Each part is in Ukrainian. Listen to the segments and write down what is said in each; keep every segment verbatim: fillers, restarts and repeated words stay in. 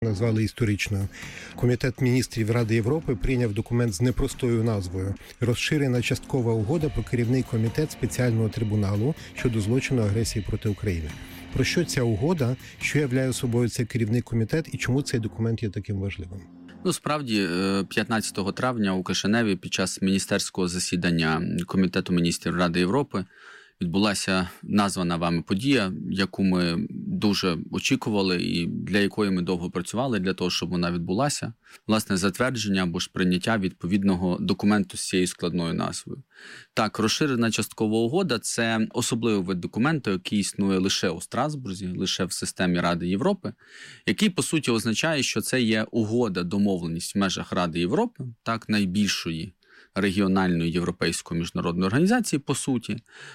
назвали історичною. Комітет міністрів Ради Європи прийняв документ з непростою назвою «Розширена часткова угода про керівний комітет спеціального трибуналу щодо злочину агресії проти України». Про що ця угода, що являє собою цей керівний комітет і чому цей документ є таким важливим? Ну, справді, п'ятнадцятого травня у Кишиневі під час міністерського засідання Комітету міністрів Ради Європи відбулася названа вами подія, яку ми дуже очікували і для якої ми довго працювали, для того, щоб вона відбулася. Власне, затвердження або ж прийняття відповідного документу з цією складною назвою. Так, розширена часткова угода – це особливий вид документу, який існує лише у Страсбурзі, лише в системі Ради Європи, який, по суті, означає, що це є угода, домовленість в межах Ради Європи, так, найбільшої регіональної європейської міжнародної організації, по суті,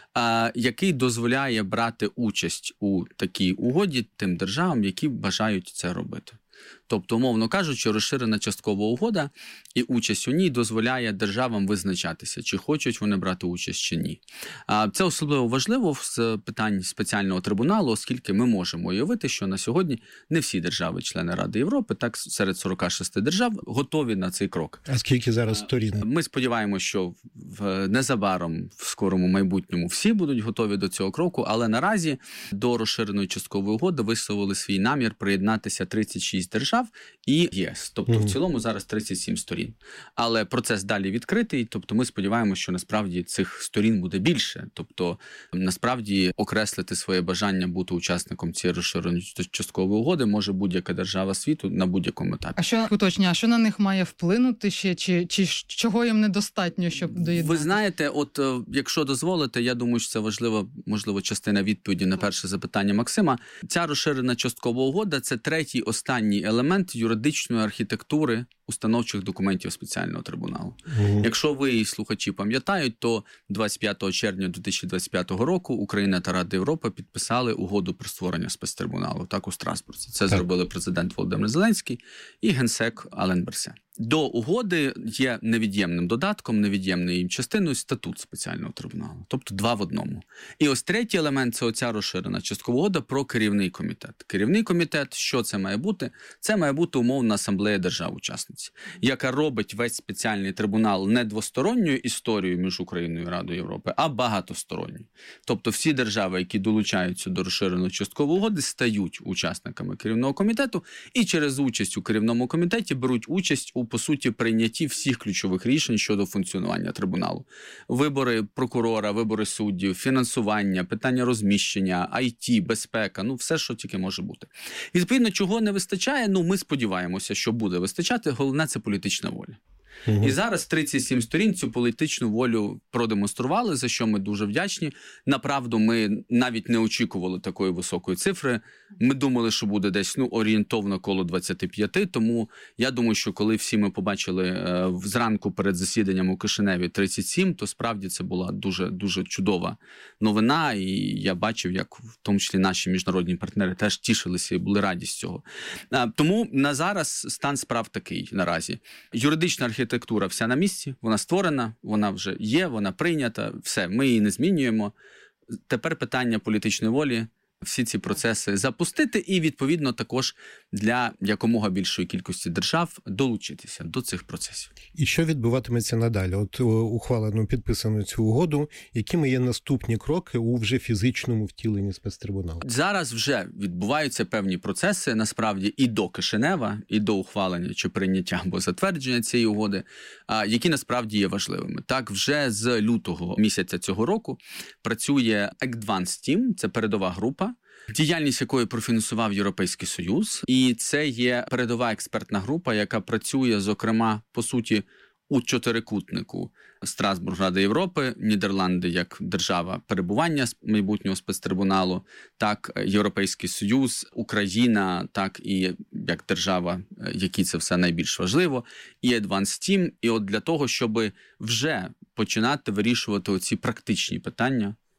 який дозволяє брати участь у такій угоді тим державам, які бажають це робити. Тобто, умовно кажучи, розширена часткова угода і участь у ній дозволяє державам визначатися, чи хочуть вони брати участь, чи ні. Це особливо важливо з питань спеціального трибуналу, оскільки ми можемо уявити, що на сьогодні не всі держави-члени Ради Європи, так серед сорока шести держав, готові на цей крок. А скільки зараз сторін? Ми сподіваємося, що в незабаром, в скорому майбутньому, всі будуть готові до цього кроку, але наразі до розширеної часткової угоди висловили свій намір приєднатися тридцять шість держав і ЄС. Тобто, mm-hmm. в цілому зараз тридцять сім сторін. Але процес далі відкритий, тобто ми сподіваємося, що насправді цих сторін буде більше. Тобто, насправді, окреслити своє бажання бути учасником цієї розширеної часткової угоди може будь-яка держава світу на будь-якому етапі. А що уточнює, а що на них має вплинути ще, чи, чи чого їм недостатньо, щоб доєднатися? Ви знаєте, от якщо дозволите, я думаю, що це важлива, можливо, частина відповіді на перше запитання Максима. Ця розширена часткова угода – це третій останній елемент юридичної архітектури установчих документів спеціального трибуналу. Mm-hmm. Якщо ви, слухачі, пам'ятають, то двадцять п'ятого червня дві тисячі двадцять п'ятого року Україна та Рада Європи підписали угоду про створення спецтрибуналу, так, у Страсбурзі. Це так зробили президент Володимир Зеленський і генсек Ален Берсе. До угоди є невід'ємним додатком, невід'ємною їм частиною статут спеціального трибуналу. Тобто два в одному. І ось третій елемент – це оця розширена часткова угода про керівний комітет. Керівний комітет, що це має бути? Це має бути умовна асамблея держав-учасниць, яка робить весь спеціальний трибунал не двосторонньою історією між Україною і Радою Європи, а багатосторонньою. Тобто всі держави, які долучаються до розширеної часткової угоди, стають учасниками керівного комітету і через участь у керівному комітеті беруть участь у, по суті, прийнятті всіх ключових рішень щодо функціонування трибуналу. Вибори прокурора, вибори суддів, фінансування, питання розміщення, ай ті, безпека, ну все, що тільки може бути. Відповідно, чого не вистачає? Ну, ми сподіваємося, що буде вистачати. Головне – це політична воля. Угу. І зараз тридцять сім сторін цю політичну волю продемонстрували, за що ми дуже вдячні. Направду, ми навіть не очікували такої високої цифри. Ми думали, що буде десь ну, орієнтовно коло двадцять п'ять, тому я думаю, що коли всі ми побачили е, зранку перед засіданням у Кишиневі тридцять сім, то справді це була дуже, дуже чудова новина, і я бачив, як в тому числі наші міжнародні партнери теж тішилися і були раді з цього. Е, тому на зараз стан справ такий наразі. Юридична архітектура вся на місці, вона створена, вона вже є, вона прийнята, все, ми її не змінюємо. Тепер питання політичної волі всі ці процеси запустити і, відповідно, також для якомога більшої кількості держав долучитися до цих процесів. І що відбуватиметься надалі? От ухвалено, підписано цю угоду. Якими є наступні кроки у вже фізичному втіленні спецтрибуналу? Зараз вже відбуваються певні процеси, насправді, і до Кишинева, і до ухвалення чи прийняття або затвердження цієї угоди, які насправді є важливими. Так, вже з лютого місяця цього року працює Advanced Team, це передова група, діяльність якої профінансував Європейський Союз. І це є передова експертна група, яка працює, зокрема, по суті, у чотирикутнику: Страсбург, Рада Європи, Нідерланди як держава перебування майбутнього спецтрибуналу, так, Європейський Союз, Україна, так, і як держава, якій це все найбільш важливо, і Advanced Team. І от для того, щоб вже починати вирішувати оці практичні питання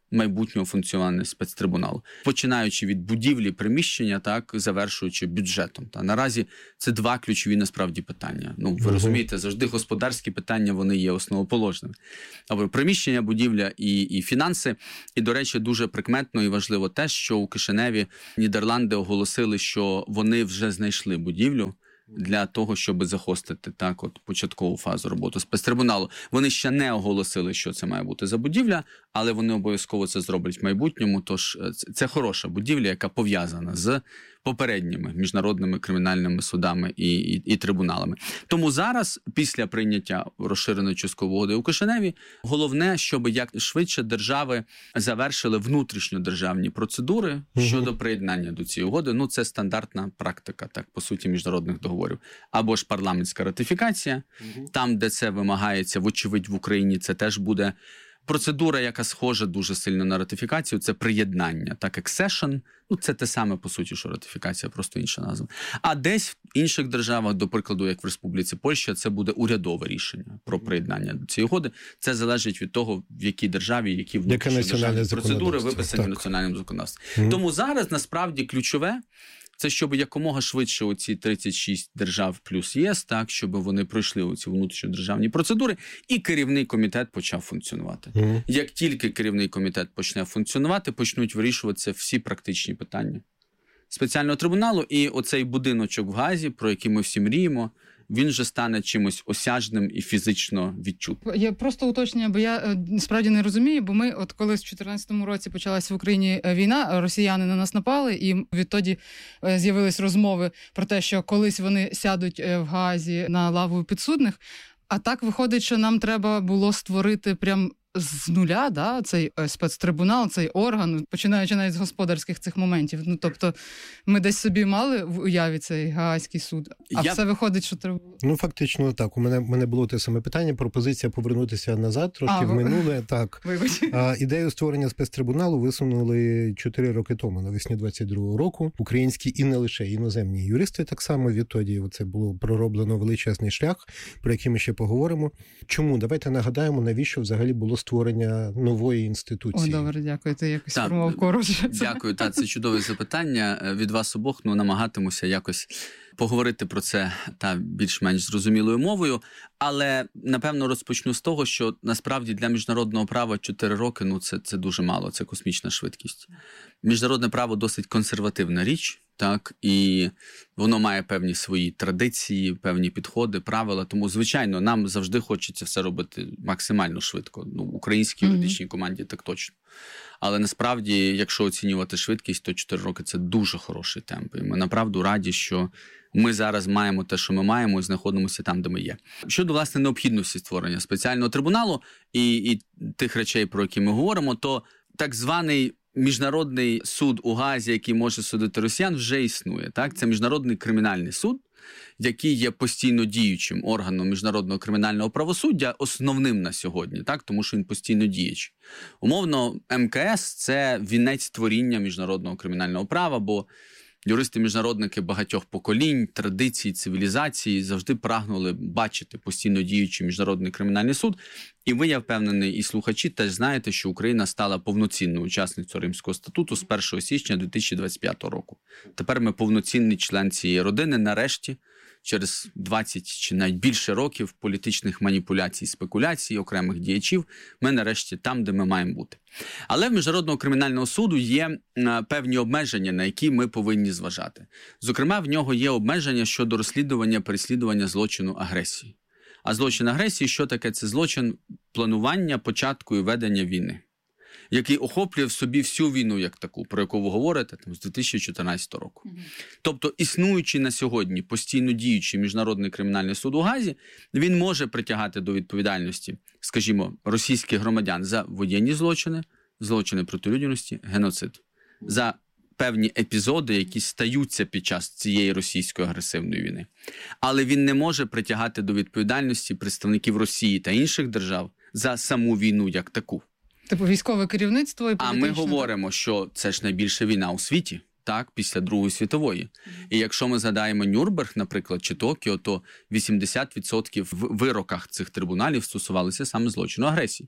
майбутнього функціонування спецтрибуналу, починаючи від будівлі приміщення, так, завершуючи бюджетом. Та наразі це два ключові насправді питання. Ну, ви uh-huh. розумієте, завжди господарські питання, вони є основоположними. Або приміщення, будівля і, і фінанси. І, до речі, дуже прикметно і важливо те, що у Кишиневі Нідерланди оголосили, що вони вже знайшли будівлю для того, щоб захостити так от початкову фазу роботи спецтрибуналу. Вони ще не оголосили, що це має бути за будівля, але вони обов'язково це зроблять в майбутньому, тож це хороша будівля, яка пов'язана з попередніми міжнародними кримінальними судами і, і, і трибуналами. Тому зараз, після прийняття розширеної часткової угоди у Кишиневі, головне, щоб як швидше держави завершили внутрішньодержавні процедури угу. щодо приєднання до цієї угоди. Ну, це стандартна практика, так, по суті, міжнародних договорів. Або ж парламентська ратифікація, угу. там, де це вимагається, вочевидь, в Україні, це теж буде процедура, яка схожа дуже сильно на ратифікацію, це приєднання. Так, accession, ну це те саме, по суті, що ратифікація, просто інша назва. А десь в інших державах, до прикладу, як в Республіці Польща, це буде урядове рішення про приєднання до цієї угоди. Це залежить від того, в якій державі, які внутрішньодержавні процедури виписані в національному законодавстві. Mm-hmm. Тому зараз, насправді, ключове – це щоб якомога швидше оці тридцять шість держав плюс ЄС, так, щоб вони пройшли оці внутрішньодержавні процедури, і керівний комітет почав функціонувати. Mm-hmm. Як тільки керівний комітет почне функціонувати, почнуть вирішуватися всі практичні питання спеціального трибуналу, і оцей будиночок в Гаазі, про який ми всі мріємо, він же стане чимось осяжним і фізично відчутним. Я просто уточнення, бо я справді не розумію, бо ми от коли в чотирнадцятому році почалася в Україні війна, росіяни на нас напали, і відтоді з'явились розмови про те, що колись вони сядуть в Гаазі на лаву підсудних, а так виходить, що нам треба було створити прям з нуля, да, цей спецтрибунал, цей орган, починаючи навіть з господарських цих моментів. Ну, тобто, ми десь собі мали в уяві цей Гаазький суд, а Я... все виходить, що треба... Ну, фактично, так. У мене, мене було те саме питання, пропозиція повернутися назад, трошки а, в минуле. Так. А, ідею створення спецтрибуналу висунули чотири роки тому, навесні двадцять другого року. Українські і не лише іноземні юристи так само відтоді. Це було пророблено величезний шлях, про який ми ще поговоримо. Чому? Давайте нагадаємо, навіщо взагалі було створення нової інституції. О, добре, дякую. Ти якось формував коротше. Дякую, та це чудове запитання. Від вас обох, ну, намагатимуся якось поговорити про це та більш-менш зрозумілою мовою, але, напевно, розпочну з того, що насправді для міжнародного права чотири роки, ну, це, це дуже мало, це космічна швидкість. Міжнародне право досить консервативна річ, так, і воно має певні свої традиції, певні підходи, правила, тому, звичайно, нам завжди хочеться все робити максимально швидко. Ну, в українській юридичній mm-hmm. команді так точно. Але насправді, якщо оцінювати швидкість, то чотири роки – це дуже хороший темп. І ми направду раді, що ми зараз маємо те, що ми маємо, і знаходимося там, де ми є. Щодо, власне, необхідності створення спеціального трибуналу і, і тих речей, про які ми говоримо, то так званий Міжнародний суд у Гаазі, який може судити росіян, вже існує. Так? Це Міжнародний кримінальний суд, який є постійно діючим органом міжнародного кримінального правосуддя, основним на сьогодні, так? Тому що він постійно діючий. Умовно, ем ка ес – це вінець творіння міжнародного кримінального права, бо юристи-міжнародники багатьох поколінь, традицій, цивілізації завжди прагнули бачити постійно діючий міжнародний кримінальний суд. І ви, я впевнений, і слухачі теж знаєте, що Україна стала повноцінною учасницею Римського статуту з першого січня дві тисячі двадцять п'ятого року. Тепер ми повноцінний член цієї родини, нарешті, через двадцять чи навіть більше років політичних маніпуляцій, спекуляцій, окремих діячів, ми нарешті там, де ми маємо бути. Але в Міжнародного кримінального суду є певні обмеження, на які ми повинні зважати. Зокрема, в нього є обмеження щодо розслідування, переслідування злочину агресії. А злочин агресії, що таке? Це злочин планування, початку і ведення війни, який охоплює в собі всю війну як таку, про яку ви говорите, там, з дві тисячі чотирнадцятого року. Mm-hmm. Тобто, існуючий на сьогодні постійно діючий Міжнародний кримінальний суд у Гаазі, він може притягати до відповідальності, скажімо, російських громадян за воєнні злочини, злочини проти людяності, геноцид, mm-hmm. за певні епізоди, які стаються під час цієї російської агресивної війни. Але він не може притягати до відповідальності представників Росії та інших держав за саму війну як таку. Типу військове керівництво і політичне. А ми говоримо, що це ж найбільша війна у світі, так, після Другої світової. Mm-hmm. І якщо ми згадаємо Нюрнберг, наприклад, чи Токіо, то вісімдесят відсотків в вироках цих трибуналів стосувалися саме злочину агресії.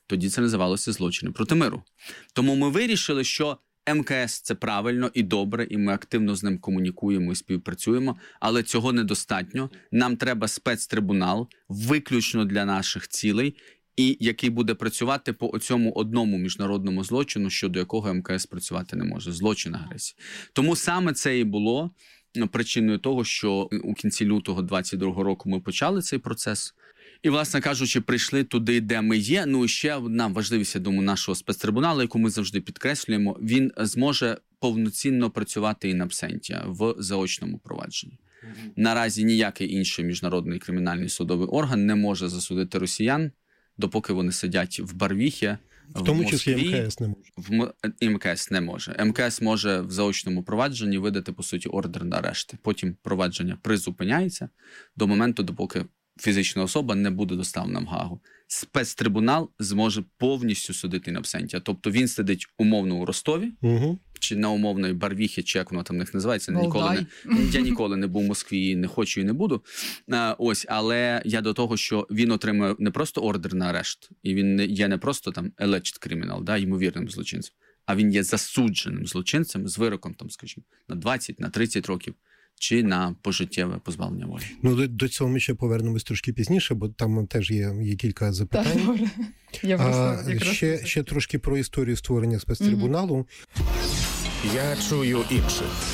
Тоді це називалося злочини проти миру. Тому ми вирішили, що ем ка ес – це правильно і добре, і ми активно з ним комунікуємо і співпрацюємо, але цього недостатньо. Нам треба спецтрибунал виключно для наших цілей, і який буде працювати по цьому одному міжнародному злочину, щодо якого ем ка ес працювати не може – злочин агресії. Тому саме це і було причиною того, що у кінці лютого двадцять другого року ми почали цей процес. І, власне кажучи, прийшли туди, де ми є. Ну, і ще одна важливість, я думаю, нашого спецтрибуналу, яку ми завжди підкреслюємо, він зможе повноцінно працювати in absentia в заочному провадженні. Mm-hmm. Наразі ніякий інший міжнародний кримінальний судовий орган не може засудити росіян, допоки вони сидять в Барвіхі, в тому в числі Москві. ем ка ес не може. В ем ка ес не може. ем ка ес може в заочному провадженні видати, по суті, ордер на арешт. Потім провадження призупиняється до моменту, допоки фізична особа не буде доставлена в Гаагу. Спецтрибунал зможе повністю судити in absentia. Тобто він сидить умовно у Ростові, угу. чи на умовної Барвіхі, чи як воно там в них називається. Ніколи не, я ніколи не був в Москві, не хочу і не буду. А, ось, але я до того, що він отримує не просто ордер на арешт, і він не, є не просто там alleged criminal, да, ймовірним злочинцем, а він є засудженим злочинцем з вироком, там, скажімо, на двадцять, на тридцять років. Чи на пожиттєве позбавлення волі. Ну, до, до цього ми ще повернемось трошки пізніше, бо там теж є, є кілька запитань. Так, Я а, ще, ще трошки про історію створення спецтрибуналу. Mm-hmm. Я чую інших.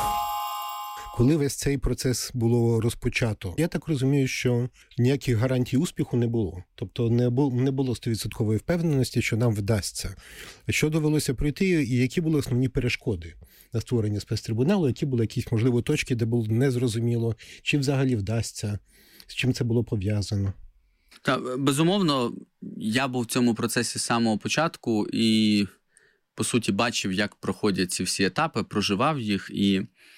Коли весь цей процес було розпочато, я так розумію, що ніяких гарантій успіху не було. Тобто не було, не було сто відсотків впевненості, що нам вдасться. Що довелося пройти і які були основні перешкоди на створення спецтрибуналу, які були якісь, можливо, точки, де було незрозуміло, чи взагалі вдасться, з чим це було пов'язано? Так, безумовно, я був в цьому процесі з самого початку і, по суті, бачив, як проходять ці всі етапи, проживав їх і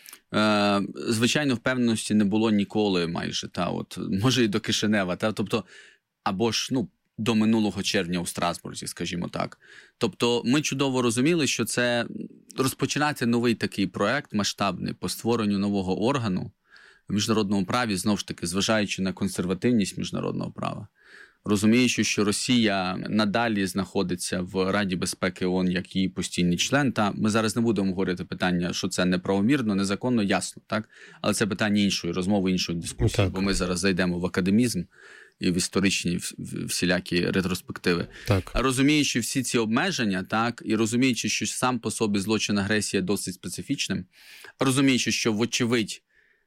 Е, звичайно, впевненості не було ніколи майже, та, от, може і до Кишинева, та, тобто, або ж, ну, до минулого червня у Страсбурзі, скажімо так. Тобто ми чудово розуміли, що це розпочинати новий такий проект масштабний по створенню нового органу в міжнародному праві, знову ж таки, зважаючи на консервативність міжнародного права. Розуміючи, що Росія надалі знаходиться в Раді безпеки ООН як її постійний член, та ми зараз не будемо говорити питання, що це неправомірно, незаконно, ясно, так? Але це питання іншої розмови, іншої дискусії, так. Бо ми зараз зайдемо в академізм і в історичні всілякі ретроспективи. Так. Розуміючи всі ці обмеження, так, і розуміючи, що сам по собі злочин агресії досить специфічним, розуміючи, що вочевидь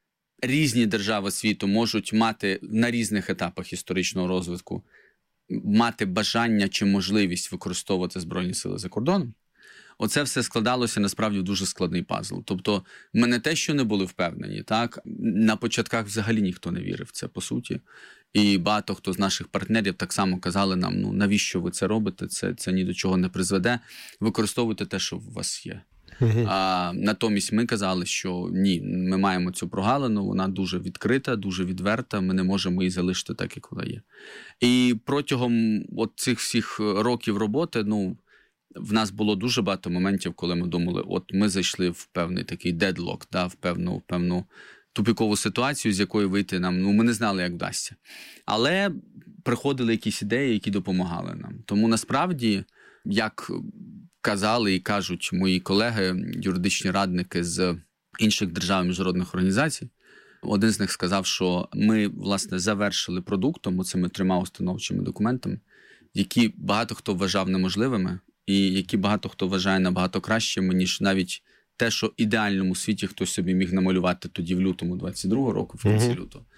різні держави світу можуть мати на різних етапах історичного розвитку мати бажання чи можливість використовувати Збройні сили за кордоном, оце все складалося насправді в дуже складний пазл. Тобто ми не те, що не були впевнені, так, на початках взагалі ніхто не вірив в це, по суті. І багато хто з наших партнерів так само казали нам, ну навіщо ви це робите, це, це ні до чого не призведе, використовуйте те, що у вас є. Uh-huh. А натомість ми казали, що ні, ми маємо цю прогалину, вона дуже відкрита, дуже відверта, ми не можемо її залишити так, як вона є. І протягом от цих всіх років роботи, ну, в нас було дуже багато моментів, коли ми думали, от ми зайшли в певний такий дедлок, да, в певну, в певну тупікову ситуацію, з якої вийти нам, ну, ми не знали, як вдасться. Але приходили якісь ідеї, які допомагали нам. Тому насправді, як казали і кажуть мої колеги, юридичні радники з інших держав і міжнародних організацій, один з них сказав, що ми, власне, завершили продуктом, оцими трьома установчими документами, які багато хто вважав неможливими, і які багато хто вважає набагато кращими, ніж навіть те, що в ідеальному світі хтось собі міг намалювати тоді в лютому двадцять другого року, в кінці uh-huh. лютого.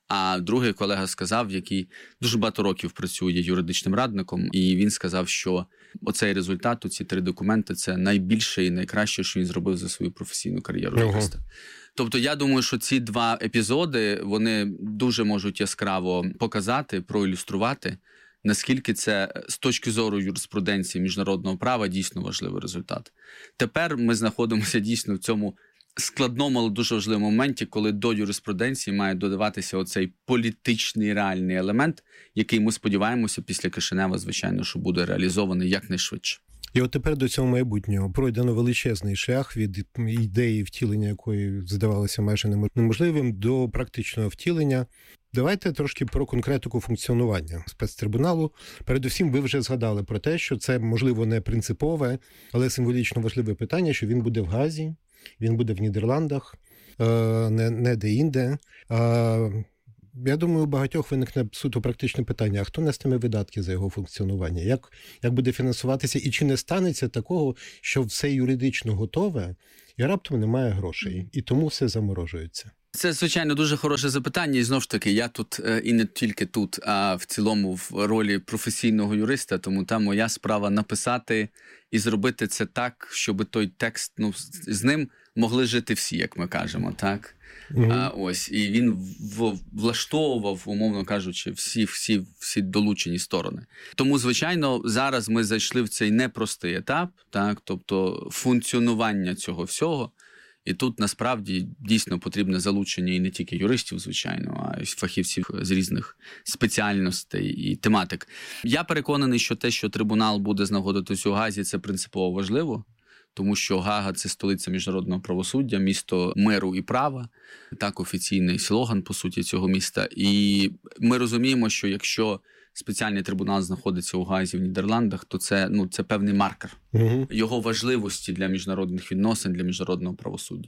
А другий колега сказав, який дуже багато років працює юридичним радником, і він сказав, що оцей результат, ці три документи, це найбільше і найкраще, що він зробив за свою професійну кар'єру. Uh-huh. Тобто я думаю, що ці два епізоди, вони дуже можуть яскраво показати, проілюструвати, наскільки це з точки зору юриспруденції міжнародного права дійсно важливий результат. Тепер ми знаходимося дійсно в цьому складному, але дуже важливому моменті, коли до юриспруденції має додаватися оцей політичний реальний елемент, який ми сподіваємося після Кишинева, звичайно, що буде реалізований якнайшвидше. І от тепер до цього майбутнього пройдено величезний шлях від ідеї, втілення якої здавалося майже неможливим, до практичного втілення. Давайте трошки про конкретику функціонування спецтрибуналу. Передусім, ви вже згадали про те, що це, можливо, не принципове, але символічно важливе питання, що він буде в Гаазі, він буде в Нідерландах, не, не де-інде. Я думаю, у багатьох виникне суто практичне питання, а хто нестиме видатки за його функціонування? Як, як буде фінансуватися? І чи не станеться такого, що все юридично готове, і раптом немає грошей, і тому все заморожується? Це, звичайно, дуже хороше запитання. І, знову ж таки, я тут, і не тільки тут, а в цілому в ролі професійного юриста, тому там моя справа написати і зробити це так, щоб той текст, ну, з ним могли жити всі, як ми кажемо, так? Mm-hmm. А, ось, і він в, влаштовував, умовно кажучи, всі, всі, всі долучені сторони. Тому, звичайно, зараз ми зайшли в цей непростий етап, так? Тобто функціонування цього всього. І тут, насправді, дійсно потрібне залучення і не тільки юристів, звичайно, а й фахівців з різних спеціальностей і тематик. Я переконаний, що те, що трибунал буде знаходитись у Гаазі, це принципово важливо, тому що Гаага – це столиця міжнародного правосуддя, місто миру і права, так офіційний слоган, по суті, цього міста. І ми розуміємо, що якщо спеціальний трибунал знаходиться у Гаазі в Нідерландах, то це, ну, це певний маркер угу. його важливості для міжнародних відносин, для міжнародного правосуддя.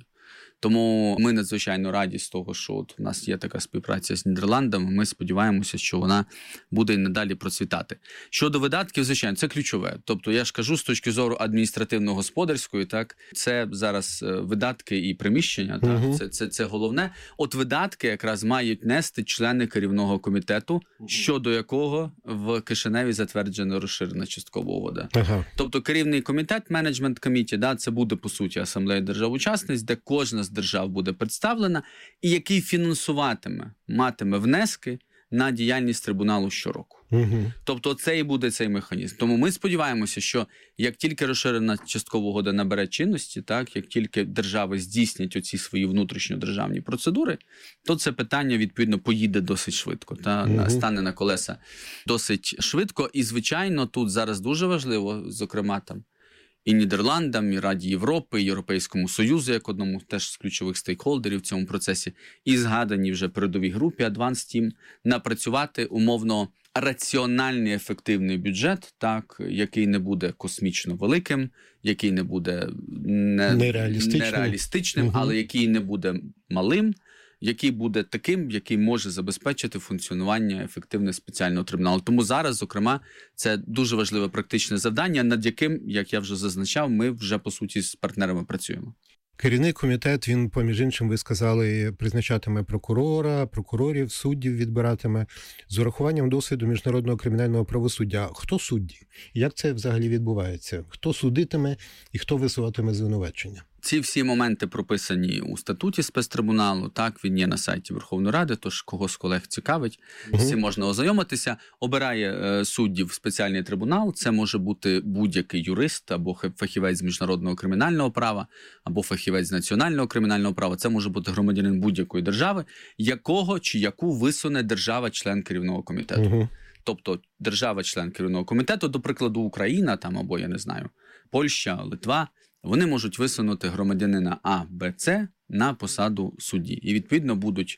Тому ми надзвичайно раді з того, що от у нас є така співпраця з Нідерландами. Ми сподіваємося, що вона буде і надалі процвітати. Щодо видатків, звичайно, це ключове. Тобто, я ж кажу, з точки зору адміністративно-господарської, так, це зараз видатки і приміщення, так, угу. це, це, це головне. От видатки якраз мають нести члени керівного комітету, щодо якого в Кишиневі затверджена розширена часткова угода. Ага. Тобто, керівний комітет, менеджмент коміті, да, це буде, по суті, асамблея держав-учасниць, де кожна з держав буде представлена, і який фінансуватиме, матиме внески на діяльність трибуналу щороку. Угу. Тобто це і буде цей механізм. Тому ми сподіваємося, що як тільки розширена часткова угода набере чинності, так, як тільки держави здійснять оці свої внутрішньодержавні процедури, то це питання, відповідно, поїде досить швидко, та угу. стане на колеса досить швидко. І, звичайно, тут зараз дуже важливо, зокрема, там, і Нідерландам, і Раді Європи, і Європейському Союзу, як одному теж з ключових стейкхолдерів в цьому процесі, і згадані вже передовій групі Advanced Team, напрацювати умовно раціональний, ефективний бюджет, так, який не буде космічно великим, який не буде не, нереалістичним, нереалістичним угу. але який не буде малим, який буде таким, який може забезпечити функціонування ефективного спеціального трибуналу. Тому зараз, зокрема, це дуже важливе практичне завдання, над яким, як я вже зазначав, ми вже, по суті, з партнерами працюємо. Керівний комітет, він, поміж іншим, ви сказали, призначатиме прокурора, прокурорів, суддів відбиратиме з урахуванням досвіду міжнародного кримінального правосуддя. Хто судді? Як це взагалі відбувається? Хто судитиме і хто висуватиме звинувачення? Ці всі моменти прописані у статуті спецтрибуналу, так, він є на сайті Верховної Ради, тож кого з колег цікавить, угу. з цим можна ознайомитися. Обирає е, суддів спеціальний трибунал, це може бути будь-який юрист, або фахівець з міжнародного кримінального права, або фахівець з національного кримінального права, це може бути громадянин будь-якої держави, якого чи яку висуне держава-член керівного комітету. Угу. Тобто держава-член керівного комітету, до прикладу, Україна, там, або, я не знаю, Польща, Литва, вони можуть висунути громадянина А, Б, С на посаду судді. І, відповідно, будуть,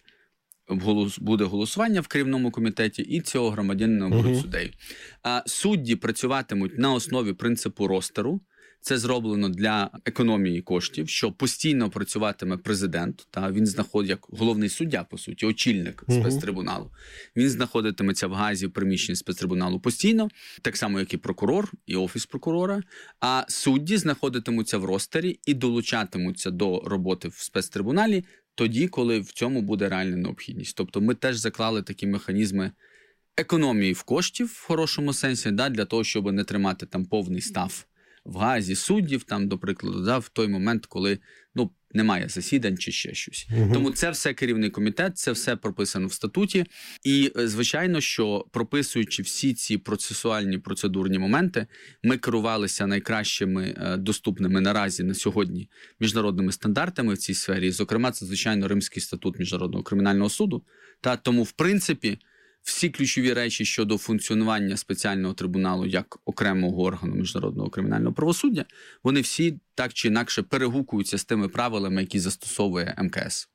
буде голосування в керівному комітеті, і цього громадянина будуть угу. суддею. А судді працюватимуть на основі принципу ростеру. Це зроблено для економії коштів, що постійно працюватиме президент, та він знаходить як головний суддя, по суті, очільник uh-huh. спецтрибуналу. Він знаходитиметься в Гаазі в приміщенні спецтрибуналу постійно, так само, як і прокурор, і офіс прокурора. А судді знаходитимуться в ростері і долучатимуться до роботи в спецтрибуналі тоді, коли в цьому буде реальна необхідність. Тобто ми теж заклали такі механізми економії в коштів, в хорошому сенсі, да, для того, щоб не тримати там повний став в Гаазі суддів, там, до прикладу, да, в той момент, коли, ну, немає засідань чи ще щось. Угу. Тому це все керівний комітет, це все прописано в статуті. І, звичайно, що прописуючи всі ці процесуальні, процедурні моменти, ми керувалися найкращими доступними наразі на сьогодні міжнародними стандартами в цій сфері. Зокрема, це, звичайно, Римський статут Міжнародного кримінального суду. Та тому, в принципі, всі ключові речі щодо функціонування спеціального трибуналу як окремого органу міжнародного кримінального правосуддя, вони всі так чи інакше перегукуються з тими правилами, які застосовує ем ка ес.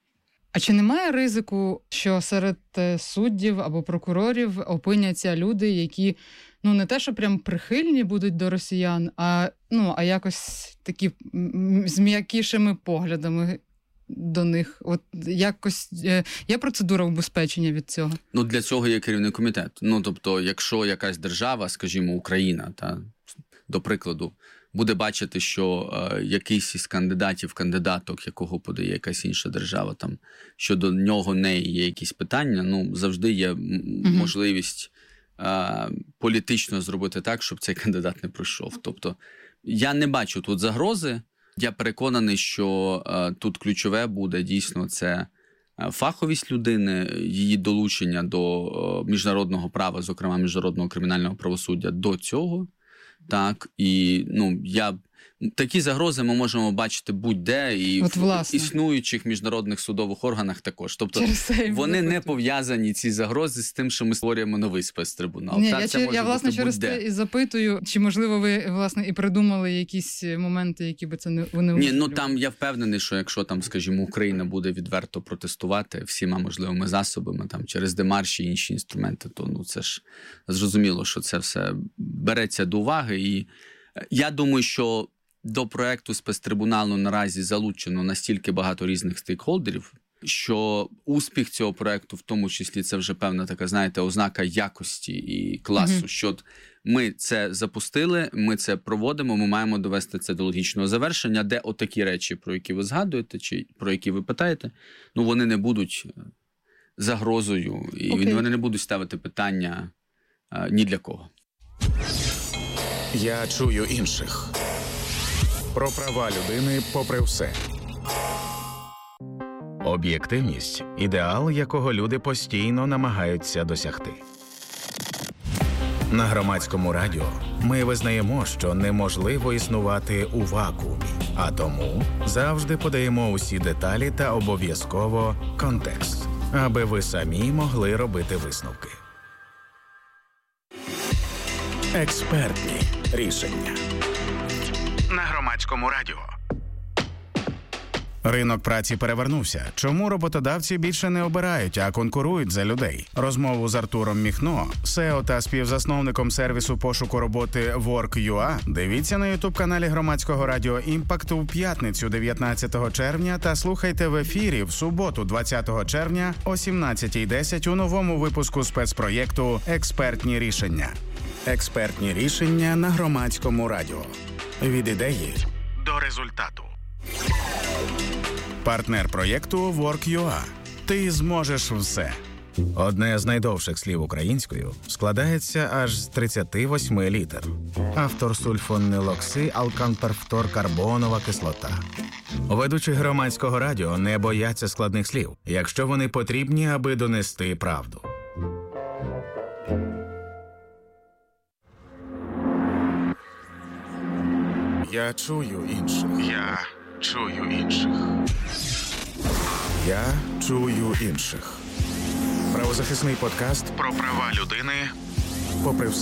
А чи немає ризику, що серед суддів або прокурорів опиняться люди, які, ну, не те, що прям прихильні будуть до росіян, а, ну, а якось такі з м'якішими поглядами до них? От якось є процедура убезпечення від цього? Ну, для цього є керівний комітет. Ну, тобто, якщо якась держава, скажімо, Україна, та, до прикладу, буде бачити, що е, якийсь із кандидатів, кандидаток, якого подає якась інша держава, там, що до нього неї є якісь питання, ну, завжди є м- угу. можливість е, політично зробити так, щоб цей кандидат не пройшов. Тобто, я не бачу тут загрози. Я переконаний, що е, тут ключове буде дійсно це фаховість людини, її долучення до е, міжнародного права, зокрема міжнародного кримінального правосуддя до цього. Так, і, ну, я... Такі загрози ми можемо бачити будь-де і От, в існуючих міжнародних судових органах також. Тобто вони не пов'язані, ці загрози, з тим, що ми створюємо новий спецтрибунал. Ні, так, я, це може я власне, бути через будь-де. те і запитую, чи, можливо, ви, власне, і придумали якісь моменти, які би це не вони Ні, ну там я впевнений, що якщо там, скажімо, Україна буде відверто протестувати всіма можливими засобами, там через демарші і інші інструменти, то, ну, це ж зрозуміло, що це все береться до уваги. І я думаю, що до проекту спецтрибуналу наразі залучено настільки багато різних стейкхолдерів, що успіх цього проекту, в тому числі, це вже певна така, знаєте, ознака якості і класу, mm-hmm. що ми це запустили, ми це проводимо, ми маємо довести це до логічного завершення, де отакі речі, про які ви згадуєте, чи про які ви питаєте, ну, вони не будуть загрозою, і okay. вони не будуть ставити питання а, ні для кого. Я чую інших. Про права людини попри все. Об'єктивність – ідеал, якого люди постійно намагаються досягти. На Громадському радіо ми визнаємо, що неможливо існувати у вакуумі, а тому завжди подаємо усі деталі та обов'язково контекст, аби ви самі могли робити висновки. Експертні рішення. На Громадському радіо. Ринок праці перевернувся. Чому роботодавці більше не обирають, а конкурують за людей? Розмову з Артуром Міхно, сео та співзасновником сервісу пошуку роботи Work.ua, дивіться на ютуб-каналі Громадського радіо «Імпакт» у п'ятницю дев'ятнадцятого червня та слухайте в ефірі в суботу двадцятого червня о сімнадцятій десять у новому випуску спецпроєкту «Експертні рішення». Експертні рішення на Громадському радіо. Від ідеї до результату. Партнер проєкту Work.ua. Ти зможеш все. Одне з найдовших слів українською складається аж з тридцяти восьми літер. Автор сульфонилокси, алканперфторкарбонова кислота. Ведучі Громадського радіо не бояться складних слів, якщо вони потрібні, аби донести правду. Я чую інших. Я чую інших. Я чую інших. Правозахисний подкаст про права людини попри все.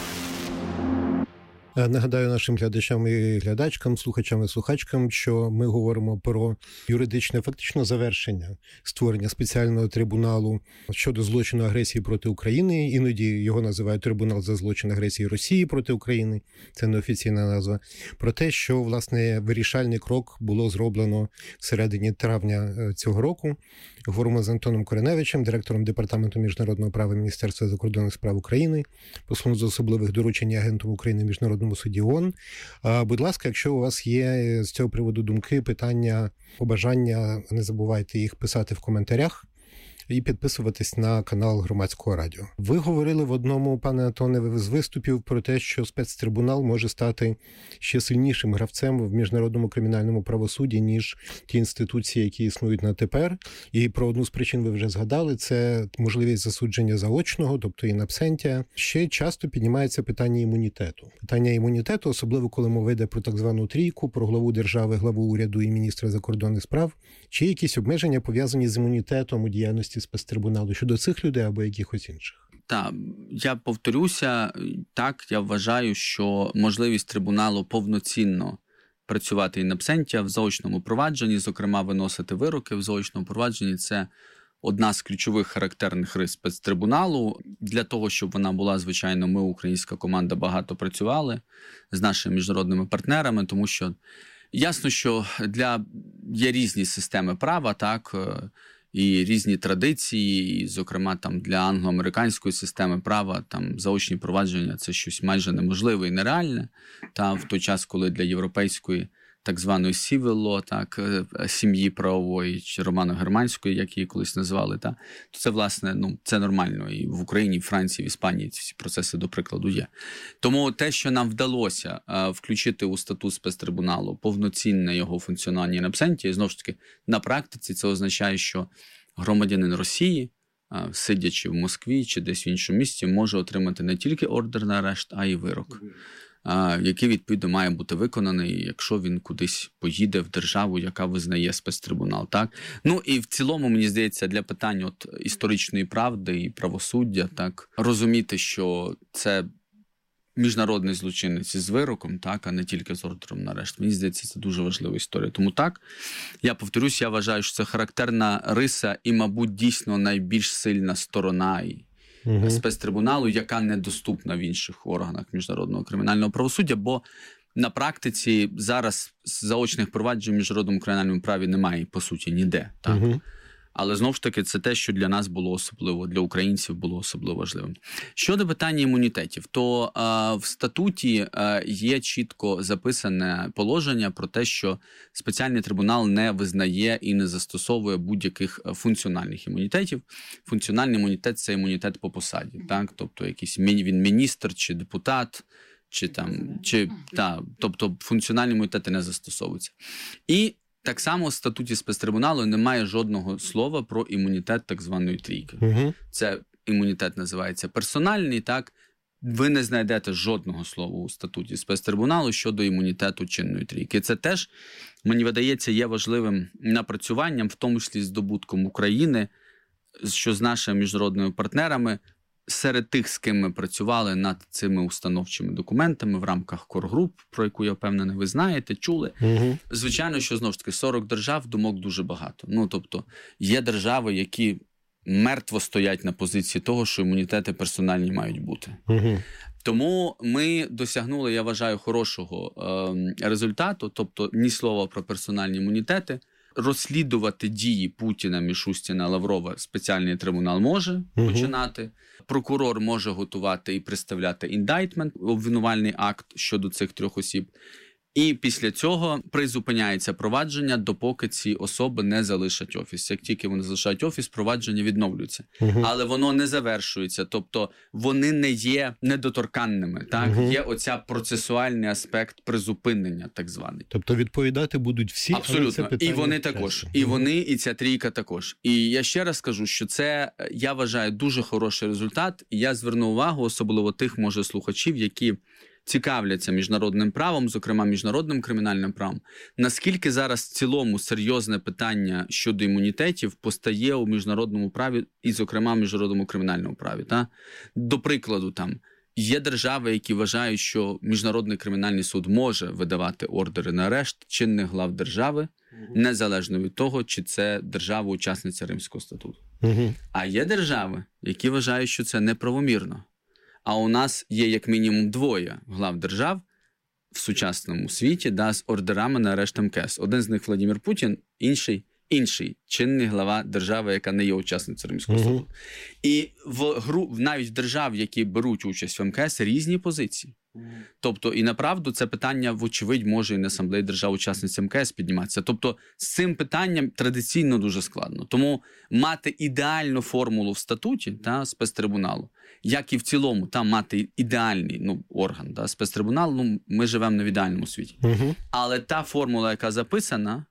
Нагадаю нашим глядачам і глядачкам, слухачам і слухачкам, що ми говоримо про юридичне фактично завершення створення спеціального трибуналу щодо злочину агресії проти України. Іноді його називають трибунал за злочин агресії Росії проти України. Це неофіційна назва. Про те, що, власне, вирішальний крок було зроблено всередині травня цього року. Говоримо з Антоном Кореневичем, директором Департаменту міжнародного права Міністерства закордонних справ України, послом з особливих доручень агентом України в Міжнародному суді ООН. Будь ласка, якщо у вас є з цього приводу думки, питання, побажання, не забувайте їх писати в коментарях і підписуватись на канал Громадського радіо. Ви говорили в одному, пане Антоне, з виступів про те, що спецтрибунал може стати ще сильнішим гравцем в міжнародному кримінальному правосудді, ніж ті інституції, які існують на тепер. І про одну з причин ви вже згадали, це можливість засудження заочного, тобто in absentia. Ще часто піднімається питання імунітету. Питання імунітету, особливо коли мова йде про так звану трійку, про главу держави, главу уряду і міністра закордонних справ, чи якісь обмеження пов'язані з імунітетом у діяльності спецтрибуналу щодо цих людей або якихось інших? Так, я повторюся, так, я вважаю, що можливість трибуналу повноцінно працювати in absentia в заочному провадженні, зокрема виносити вироки в заочному провадженні. Це одна з ключових характерних рис спецтрибуналу. Для того, щоб вона була, звичайно, ми, українська команда, багато працювали з нашими міжнародними партнерами, тому що ясно, що для є різні системи права, так, і різні традиції, і, зокрема, там для англо-американської системи права там заочні провадження – це щось майже неможливе і нереальне, та в той час, коли для європейської так званої civil law, так, сім'ї правової, чи романо-германської, як її колись назвали, та, то це, власне, ну, це нормально. І в Україні, в Франції, в Іспанії ці всі процеси, до прикладу, є. Тому те, що нам вдалося а, включити у статут спецтрибуналу повноцінне його функціонування in absentia, і, знову ж таки, на практиці це означає, що громадянин Росії, а, сидячи в Москві чи десь в іншому місці, може отримати не тільки ордер на арешт, а й вирок, який, відповідно, має бути виконаний, якщо він кудись поїде в державу, яка визнає спецтрибунал. Так? Ну і в цілому, мені здається, для питань от історичної правди і правосуддя, так, розуміти, що це міжнародний злочинець із вироком, так, а не тільки з ордером на арешт. Мені здається, це дуже важлива історія. Тому так, я повторюсь, я вважаю, що це характерна риса і, мабуть, дійсно найбільш сильна сторона і Угу. спецтрибуналу, яка недоступна в інших органах міжнародного кримінального правосуддя, бо на практиці зараз заочних проваджень в міжнародному кримінальному праві немає, по суті, ніде. Так? Угу. Але, знову ж таки, це те, що для нас було особливо, для українців було особливо важливим. Щодо питання імунітетів, то а, в статуті а, є чітко записане положення про те, що спеціальний трибунал не визнає і не застосовує будь-яких функціональних імунітетів. Функціональний імунітет – це імунітет по посаді, так? Тобто якийсь він міністр чи депутат, чи там, чи, та, тобто функціональні імунітети не застосовуються. І так само в статуті спецтрибуналу немає жодного слова про імунітет так званої трійки. Угу. Це імунітет називається персональний, так? Ви не знайдете жодного слова у статуті спецтрибуналу щодо імунітету чинної трійки. Це теж, мені видається, є важливим напрацюванням, в тому числі здобутком України, що з нашими міжнародними партнерами, серед тих, з ким ми працювали над цими установчими документами в рамках коргруп, про яку, я впевнений, ви знаєте, чули. Угу. Звичайно, що, знову ж таки, сорок держав, думок дуже багато. Ну, тобто, є держави, які мертво стоять на позиції того, що імунітети персональні мають бути. Угу. Тому ми досягнули, я вважаю, хорошого е- результату, тобто ні слова про персональні імунітети. Розслідувати дії Путіна, Мішустіна, Лаврова спеціальний трибунал може угу. починати. Прокурор може готувати і представляти індайтмент, обвинувальний акт щодо цих трьох осіб. І після цього призупиняється провадження, допоки ці особи не залишать офіс. Як тільки вони залишають офіс, провадження відновлюється. Угу. Але воно не завершується. Тобто вони не є недоторканними. Так? Угу. Є оця процесуальний аспект призупинення, так званий. Тобто відповідати будуть всі? Абсолютно. І вони також. І вони, і ця трійка також. І я ще раз скажу, що це, я вважаю, дуже хороший результат. І я зверну увагу, особливо тих, може, слухачів, які цікавляться міжнародним правом, зокрема міжнародним кримінальним правом, наскільки зараз в цілому серйозне питання щодо імунітетів постає у міжнародному праві і, зокрема, в міжнародному кримінальному праві. Та? До прикладу, там є держави, які вважають, що Міжнародний кримінальний суд може видавати ордери на арешт чинних глав держави, незалежно від того, чи це держава-учасниця Римського статуту. Угу. А є держави, які вважають, що це неправомірно. А у нас є як мінімум двоє глав держав в сучасному світі, да, з ордерами на арешт ем ка ес. Один з них Владимир Путін, інший інший чинний глава держави, яка не є учасницею Римського суду. Угу. І в гру навіть в держав, які беруть участь в ем ка ес, різні позиції. Угу. Тобто, і направду це питання, вочевидь, може і на асамблеї держав-учасниць ем ка ес підніматися. Тобто, з цим питанням традиційно дуже складно. Тому мати ідеальну формулу в статуті та, спецтрибуналу, як і в цілому, там мати ідеальний ну, орган, та, спецтрибунал, ну, ми живемо не в ідеальному світі. Угу. Але та формула, яка записана,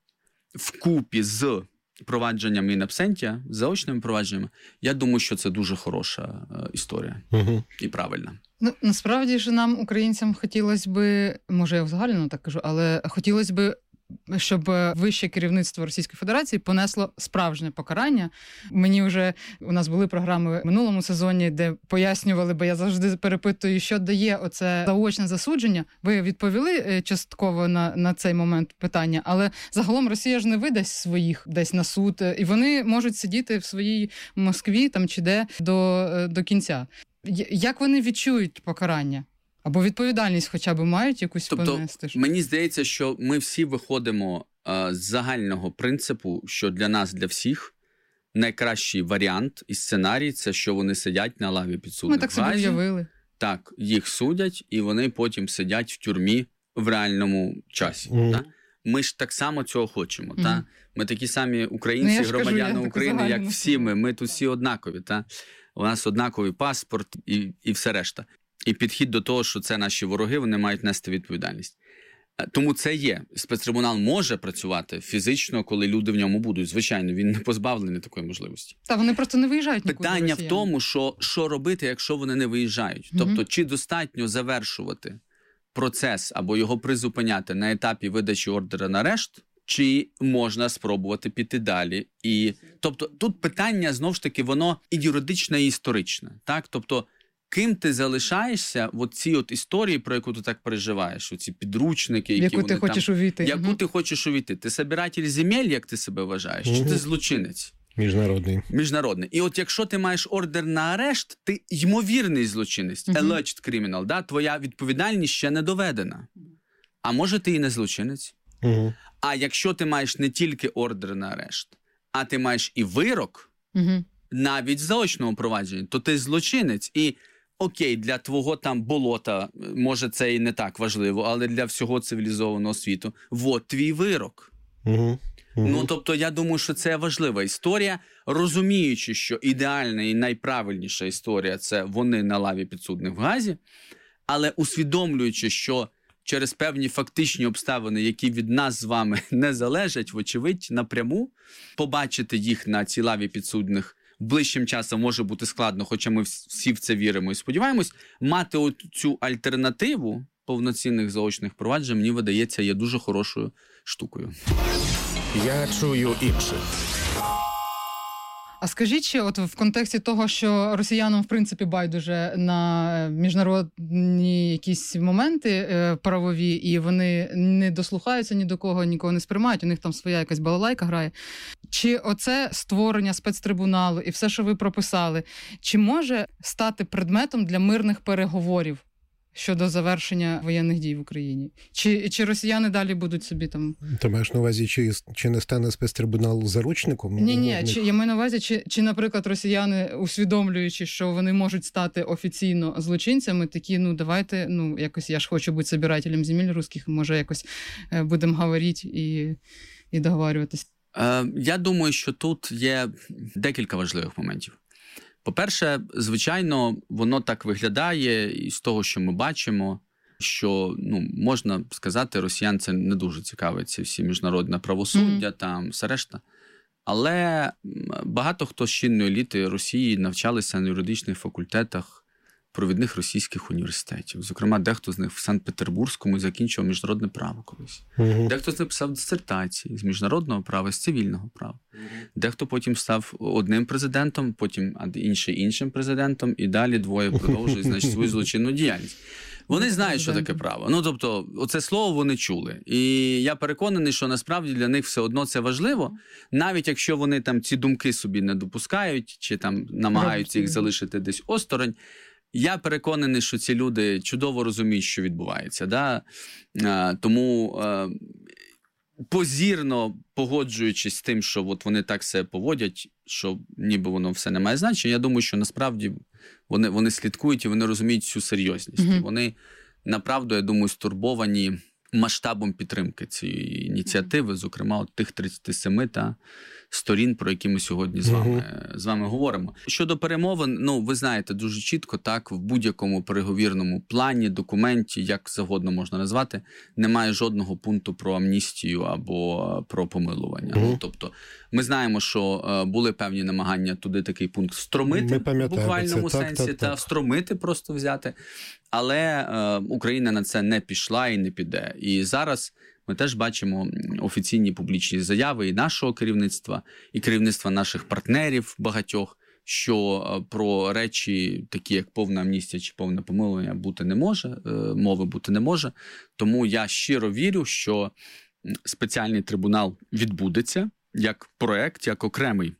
вкупі з провадженням in absentia, заочними провадженнями, я думаю, що це дуже хороша е, історія. Угу. І правильна. Ну, насправді ж нам, українцям, хотілося би, може я взагалі так кажу, але хотілося би щоб вище керівництво Російської Федерації понесло справжнє покарання. Мені вже, у нас були програми в минулому сезоні, де пояснювали, бо я завжди перепитую, що дає оце заочне засудження. Ви відповіли частково на, на цей момент питання, але загалом Росія ж не видасть своїх десь на суд, і вони можуть сидіти в своїй Москві там чи де до, до кінця. Як вони відчують покарання? Або відповідальність хоча б мають якусь тобто, понести? Тобто, мені здається, що ми всі виходимо а, з загального принципу, що для нас, для всіх, найкращий варіант і сценарій – це що вони сидять на лаві підсудних. Ми так собі уявили. Так, їх судять, і вони потім сидять в тюрмі в реальному часі. Mm. Та? Ми ж так само цього хочемо. Mm. Та? Ми такі самі українці, ну, громадяни кажу, України, як всі ми. Ми тут всі однакові. Та? У нас однаковий паспорт і, і все решта. І підхід до того, що це наші вороги, вони мають нести відповідальність. Тому це є. Спецтрибунал може працювати фізично, коли люди в ньому будуть. Звичайно, він не позбавлений такої можливості. Та вони просто не виїжджають нікуди. Питання в тому, що, що робити, якщо вони не виїжджають. Тобто, угу. чи достатньо завершувати процес або його призупиняти на етапі видачі ордера на арешт, чи можна спробувати піти далі. І, тобто, тут питання, знову ж таки, воно і юридичне, і історичне. Так? Тобто, ким ти залишаєшся в цій от історії, про яку ти так переживаєш, оці підручники, які яку вони ти хочеш там, увійти. Яку угу. ти хочеш увійти? Ти собиратель земель, як ти себе вважаєш? Угу. Чи ти злочинець? Міжнародний. Міжнародний. І от якщо ти маєш ордер на арешт, ти ймовірний злочинець, угу. alleged criminal, да? Твоя відповідальність ще не доведена. А може ти і не злочинець? Угу. А якщо ти маєш не тільки ордер на арешт, а ти маєш і вирок, угу. навіть в заочному провадженні, то ти злочинець. І окей, для твого там болота, може це і не так важливо, але для всього цивілізованого світу, вот твій вирок. Угу. Угу. Ну, тобто, я думаю, що це важлива історія, розуміючи, що ідеальна і найправильніша історія – це вони на лаві підсудних в Гаазі, але усвідомлюючи, що через певні фактичні обставини, які від нас з вами не залежать, вочевидь, напряму, побачити їх на цій лаві підсудних ближчим часом може бути складно, хоча ми всі в це віримо і сподіваємось, мати цю альтернативу повноцінних заочних проваджень, мені видається, є дуже хорошою штукою. Я чую інших. А скажіть ще, от в контексті того, що росіянам, в принципі, байдуже на міжнародні якісь моменти е, правові, і вони не дослухаються ні до кого, нікого не сприймають, у них там своя якась балалайка грає. Чи оце створення спецтрибуналу і все, що ви прописали, чи може стати предметом для мирних переговорів щодо завершення воєнних дій в Україні? Чи, чи росіяни далі будуть собі там... Ти маєш на увазі, чи, чи не стане спецтрибунал заручником? Ні-ні, чи, я маю на увазі, чи, чи, наприклад, росіяни, усвідомлюючи, що вони можуть стати офіційно злочинцями, такі, ну, давайте, ну, якось, я ж хочу бути собирателем земель русських, може, якось будемо говорити і, і договорюватись. Е, я думаю, що тут є декілька важливих моментів. По-перше, звичайно, воно так виглядає із того, що ми бачимо, що, ну, можна сказати, росіян це не дуже цікавить, ці всі міжнародне правосуддя, mm-hmm. там, все решта. Але багато хто з чинної еліти Росії навчалися на юридичних факультетах провідних російських університетів. Зокрема, дехто з них в Санкт-Петербурзькому закінчував міжнародне право колись. Mm-hmm. Дехто з них писав дисертації з міжнародного права, з цивільного права. Mm-hmm. Дехто потім став одним президентом, потім інший іншим президентом, і далі двоє продовжують, значить, свою злочинну діяльність. Вони знають, що таке право. Ну, тобто, оце слово вони чули. І я переконаний, що насправді для них все одно це важливо, навіть якщо вони там ці думки собі не допускають, чи там намагаються їх залишити десь осторонь. Я переконаний, що ці люди чудово розуміють, що відбувається. Да? А, тому а, позірно погоджуючись з тим, що от вони так себе поводять, що ніби воно все не має значення, я думаю, що насправді вони, вони слідкують і вони розуміють всю серйозність. Mm-hmm. Вони, направду, я думаю, стурбовані масштабом підтримки цієї ініціативи, зокрема, от тих тридцяти семи та сторін, про які ми сьогодні з вами, uh-huh. з вами говоримо. Щодо перемовин, ну, ви знаєте, дуже чітко, так, в будь-якому переговірному плані, документі, як завгодно можна назвати, немає жодного пункту про амністію або про помилування. Uh-huh. Ну, тобто, ми знаємо, що е, були певні намагання туди такий пункт встромити, в буквальному це. сенсі, так, так, та так. встромити, просто взяти. але е, Україна на це не пішла і не піде. І зараз ми теж бачимо офіційні публічні заяви і нашого керівництва, і керівництва наших партнерів багатьох, що про речі, такі як повна амністія чи повне помилування, бути не може, мови бути не може. Тому я щиро вірю, що спеціальний трибунал відбудеться як проект, як окремий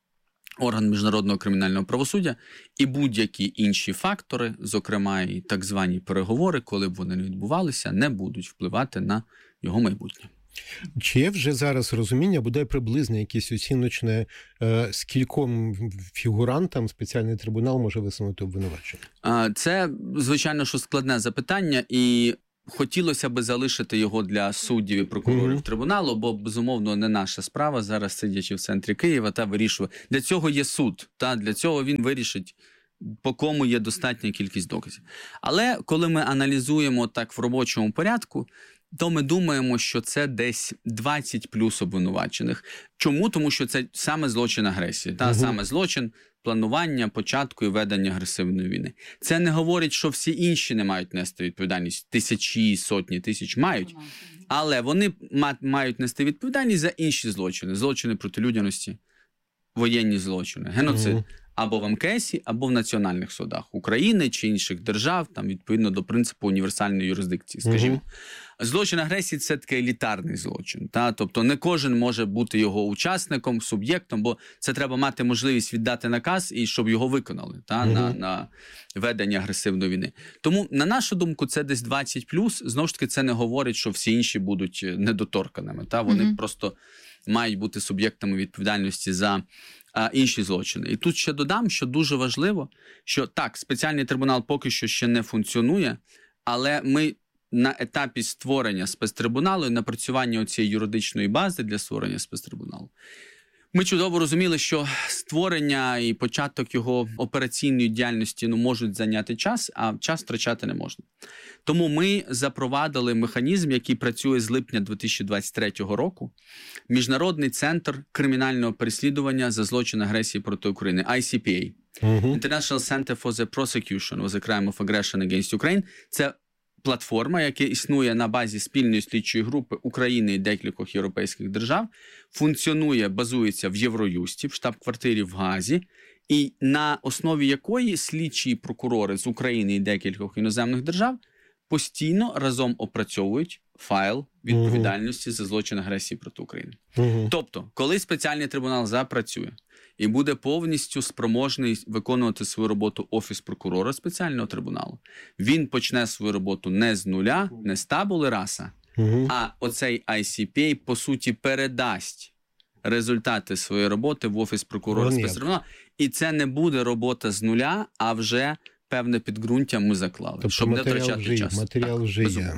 орган міжнародного кримінального правосуддя, і будь-які інші фактори, зокрема і так звані переговори, коли б вони не відбувалися, не будуть впливати на його майбутнє. Чи є вже зараз розуміння, буде приблизно якесь оціночне, е, з кільком фігурантам спеціальний трибунал може висунути обвинувачення? Це, звичайно, що складне запитання, і хотілося би залишити його для суддів і прокурорів mm-hmm. трибуналу, бо, безумовно, не наша справа зараз, сидячи в центрі Києва, та вирішує. Для цього є суд, та для цього він вирішить, по кому є достатня кількість доказів. Але коли ми аналізуємо так в робочому порядку, то ми думаємо, що це десь двадцять плюс обвинувачених. Чому? Тому що це саме злочин агресії, та, угу. саме злочин планування, початку і ведення агресивної війни. Це не говорить, що всі інші не мають нести відповідальність. Тисячі, сотні тисяч мають. Але вони мають нести відповідальність за інші злочини. Злочини проти людяності, воєнні злочини, геноцид. Угу. Або в ем ке есі, або в національних судах України чи інших держав, там відповідно до принципу універсальної юрисдикції, скажімо. Угу. Злочин агресії – це такий елітарний злочин. Та? Тобто не кожен може бути його учасником, суб'єктом, бо це треба мати можливість віддати наказ і щоб його виконали та? Угу. на, на ведення агресивної війни. Тому, на нашу думку, це десь двадцять плюс. Знову ж таки, це не говорить, що всі інші будуть недоторканими. Та? Вони угу. просто мають бути суб'єктами відповідальності за а, інші злочини. І тут ще додам, що дуже важливо, що так, спеціальний трибунал поки що ще не функціонує, але ми на етапі створення спецтрибуналу і напрацювання цієї юридичної бази для створення спецтрибуналу, ми чудово розуміли, що створення і початок його операційної діяльності ну, можуть зайняти час, а час втрачати не можна. Тому ми запровадили механізм, який працює з липня дві тисячі двадцять третього року. Міжнародний центр кримінального переслідування за злочин агресії проти України, ай сі пі ей. Uh-huh. International Center for the Prosecution of the Crime of Aggression Against Ukraine. Це платформа, яка існує на базі спільної слідчої групи України і декількох європейських держав, функціонує, базується в Євроюсті, в штаб-квартирі в Гаазі, і на основі якої слідчі і прокурори з України і декількох іноземних держав постійно разом опрацьовують файл відповідальності uh-huh. за злочин агресії проти України. Uh-huh. Тобто, коли спеціальний трибунал запрацює і буде повністю спроможний виконувати свою роботу Офіс прокурора спеціального трибуналу, він почне свою роботу не з нуля, не з табули раса, uh-huh. а оцей ай сі пі ей, по суті, передасть результати своєї роботи в Офіс прокурора oh, спецтрибуналу. І це не буде робота з нуля, а вже певне підґрунтя ми заклали, тобто щоб не втрачати вже, час. Матеріал так, вже є.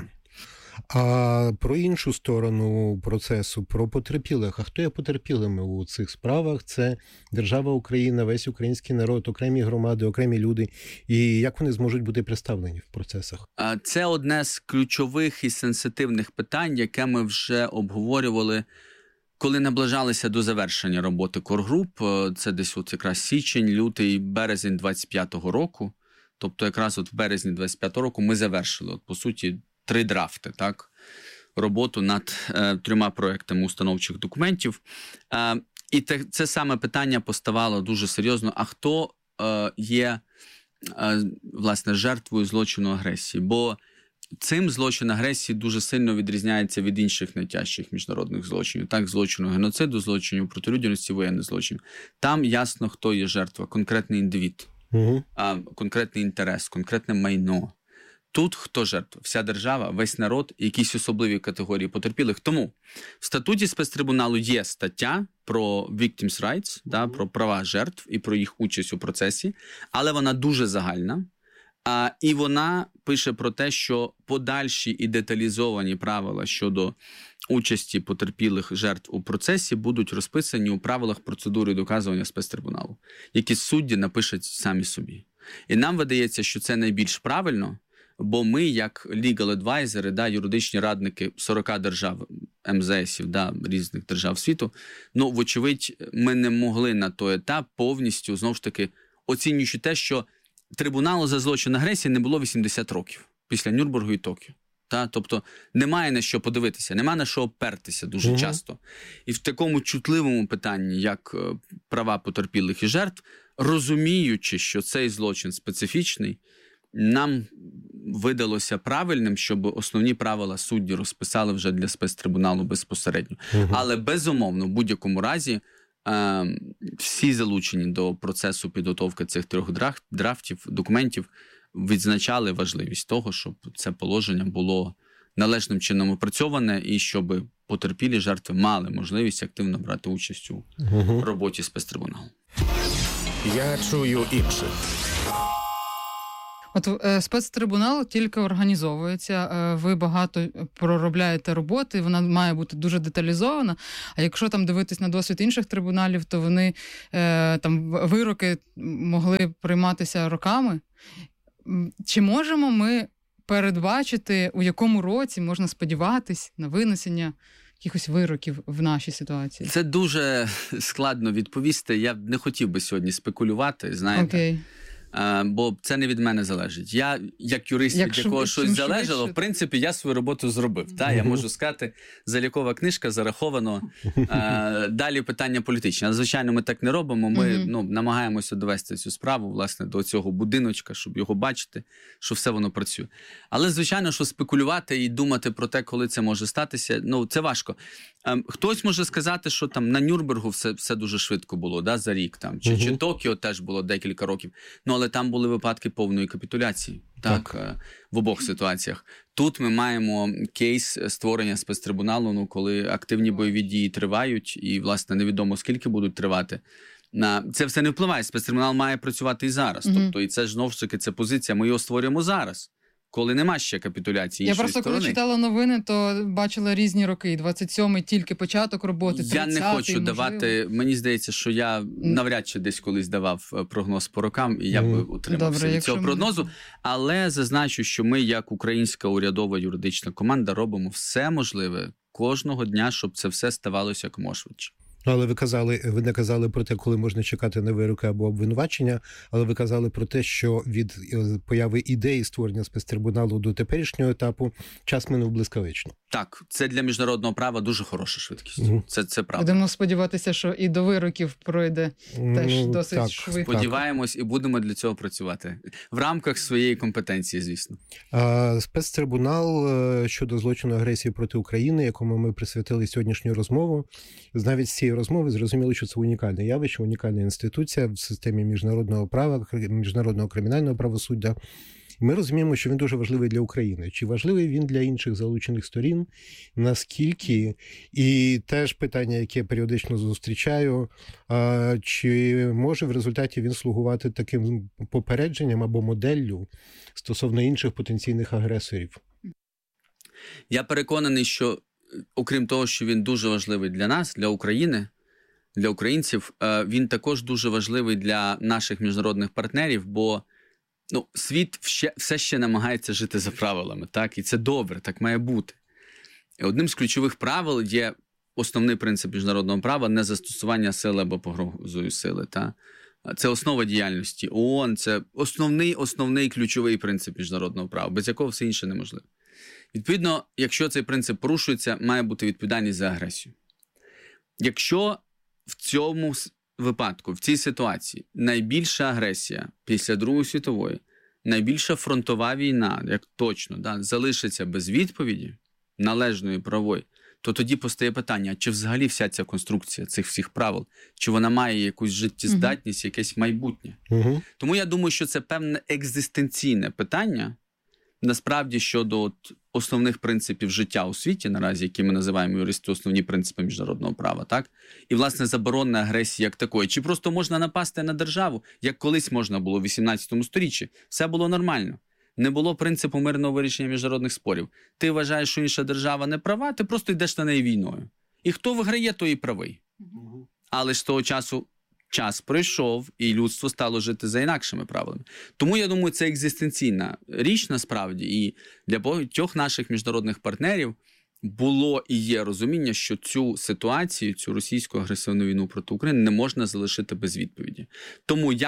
А про іншу сторону процесу, про потерпілих. А хто є потерпілими у цих справах? Це держава Україна, весь український народ, окремі громади, окремі люди. І як вони зможуть бути представлені в процесах? Це одне з ключових і сенситивних питань, яке ми вже обговорювали, коли наближалися до завершення роботи коргруп. Це десь от якраз січень, лютий, березень двадцять п'ятого року. Тобто якраз от в березні двадцять п'ятого року ми завершили, от, по суті, три драфти, так, роботу над е, трьома проектами установчих документів. Е, і те, це саме питання поставало дуже серйозно, а хто е, є, е, власне, жертвою злочину агресії? Бо цим злочин агресії дуже сильно відрізняється від інших найтяжчих міжнародних злочинів. Так, злочину геноциду, злочинів проти людяності, воєнних злочинів. Там ясно, хто є жертва, конкретний індивід, угу. а, конкретний інтерес, конкретне майно. Тут хто жертва? Вся держава, весь народ і якісь особливі категорії потерпілих. Тому в статуті спецтрибуналу є стаття про victims' rights, да, про права жертв і про їх участь у процесі, але вона дуже загальна. А, і вона пише про те, що подальші і деталізовані правила щодо участі потерпілих жертв у процесі будуть розписані у правилах процедури доказування спецтрибуналу, які судді напишуть самі собі. І нам видається, що це найбільш правильно, бо ми, як legal advisors, да, юридичні радники сорока держав, ем зе есів, да, різних держав світу, ну, вочевидь, ми не могли на той етап повністю, знову ж таки, оцінюючи те, що трибуналу за злочин агресії не було вісімдесят років після Нюрнбергу і Токіо. Та? Тобто немає на що подивитися, немає на що опертися дуже mm-hmm. часто. І в такому чутливому питанні, як права потерпілих і жертв, розуміючи, що цей злочин специфічний, нам видалося правильним, щоб основні правила судді розписали вже для спецтрибуналу безпосередньо. Mm-hmm. Але безумовно, в будь-якому разі, е- всі залучені до процесу підготовки цих трьох драфтів, документів, відзначали важливість того, щоб це положення було належним чином опрацьоване і щоб потерпілі жертви мали можливість активно брати участь у угу. роботі спецтрибуналу. Я чую інших. От е, спецтрибунал тільки організовується, е, ви багато проробляєте роботи, вона має бути дуже деталізована, а якщо там дивитись на досвід інших трибуналів, то вони, е, там, вироки могли прийматися роками. Чи можемо ми передбачити, у якому році можна сподіватись на винесення якихось вироків в нашій ситуації? Це дуже складно відповісти. Я не хотів би сьогодні спекулювати, знаєте. Окей. Бо це не від мене залежить. Я, як юрист, від якого щось залежало, в принципі, я свою роботу зробив. Та? Я можу сказати, залікова книжка, зараховано. А, далі питання політичне. Але, звичайно, ми так не робимо. Ми mm-hmm. ну, намагаємося довести цю справу, власне, до цього будиночка, щоб його бачити, що все воно працює. Але, звичайно, що спекулювати і думати про те, коли це може статися, ну, це важко. А, хтось може сказати, що там на Нюрнбергу все, все дуже швидко було, да, за рік. Там, чи, mm-hmm. чи Токіо теж було декілька років. Ну, але там були випадки повної капітуляції, так, так, в обох ситуаціях. Тут ми маємо кейс створення спецтрибуналу, ну, коли активні бойові дії тривають, і, власне, невідомо, скільки будуть тривати. На це все не впливає. Спецтрибунал має працювати і зараз. Mm-hmm. Тобто, і це ж, знову ж таки, це позиція. Ми його створюємо зараз, коли нема ще капітуляції іншої Я просто, сторони. Коли читала новини, то бачила різні роки. двадцять сьомий тільки початок роботи, тридцятий, Я не хочу можливо. давати, мені здається, що я навряд чи десь колись давав прогноз по рокам, і я би утримався Добре, від цього прогнозу. Ми... Але зазначу, що ми, як українська урядова юридична команда, робимо все можливе кожного дня, щоб це все ставалося якомога швидше. Але ви казали, ви не казали про те, коли можна чекати на вироки або обвинувачення, але ви казали про те, що від появи ідеї створення спецтрибуналу до теперішнього етапу час минув блискавично. Так, це для міжнародного права дуже хороша швидкість. Mm-hmm. Це, це правда. Будемо сподіватися, що і до вироків пройде теж mm, досить так, швидко. Сподіваємось і будемо для цього працювати. В рамках своєї компетенції, звісно. А, спецтрибунал щодо злочину агресії проти України, якому ми присвятили сьогоднішню розмову, навіть з цієї розмови зрозуміло, що це унікальне явище, унікальна інституція в системі міжнародного права, міжнародного кримінального правосуддя. Ми розуміємо, що він дуже важливий для України. Чи важливий він для інших залучених сторін? Наскільки? І теж питання, яке я періодично зустрічаю, чи може в результаті він слугувати таким попередженням або моделлю стосовно інших потенційних агресорів? Я переконаний, що окрім того, що він дуже важливий для нас, для України, для українців, він також дуже важливий для наших міжнародних партнерів, бо ну, світ ще, все ще намагається жити за правилами, так? І це добре, так має бути. І одним з ключових правил є основний принцип міжнародного права – незастосування сили або погрозою сили. Так? Це основа діяльності ООН, це основний, основний ключовий принцип міжнародного права, без якого все інше неможливо. Відповідно, якщо цей принцип порушується, має бути відповідальність за агресію. Якщо в цьому випадку, в цій ситуації, найбільша агресія після Другої світової, найбільша фронтова війна, як точно, да, залишиться без відповіді належної правої, то тоді постає питання, чи взагалі вся ця конструкція цих всіх правил, чи вона має якусь життєздатність, uh-huh. якесь майбутнє. Uh-huh. Тому я думаю, що це певне екзистенційне питання, насправді, щодо от основних принципів життя у світі, наразі, які ми називаємо юристи основні принципи міжнародного права, так? І, власне, заборонна агресія як такої. Чи просто можна напасти на державу, як колись можна було в вісімнадцятому сторіччі? Все було нормально. Не було принципу мирного вирішення міжнародних спорів. Ти вважаєш, що інша держава не права, ти просто йдеш на неї війною. І хто виграє, той і правий. Угу. Але ж з того часу час пройшов, і людство стало жити за інакшими правилами. Тому, я думаю, це екзистенційна річ, насправді, і для багатьох наших міжнародних партнерів було і є розуміння, що цю ситуацію, цю російську агресивну війну проти України не можна залишити без відповіді. Тому як